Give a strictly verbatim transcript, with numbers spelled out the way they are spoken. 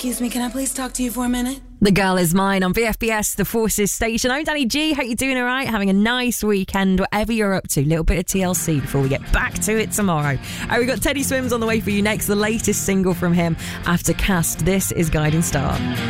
Excuse me, can I please talk to you for a minute? The Girl Is Mine on V F B S, the Forces station. I'm Danny G. Hope you're doing all right, having a nice weekend, whatever you're up to. A little bit of T L C before we get back to it tomorrow. Oh, we've got Teddy Swims on the way for you next, the latest single from him after Cast. This is Guiding Star.